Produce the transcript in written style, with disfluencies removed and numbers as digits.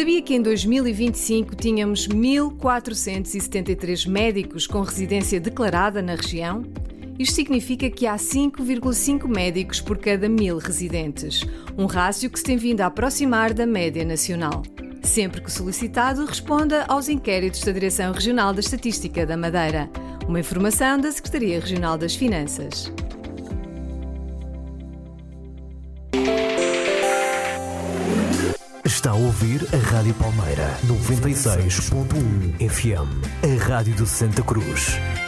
Sabia que em 2025 tínhamos 1.473 médicos com residência declarada na região? Isto significa que há 5,5 médicos por cada 1.000 residentes, um rácio que se tem vindo a aproximar da média nacional. Sempre que solicitado, responda aos inquéritos da Direção Regional da Estatística da Madeira. Uma informação da Secretaria Regional das Finanças. Está a ouvir a Rádio Palmeira 96.1 FM, a rádio de Santa Cruz.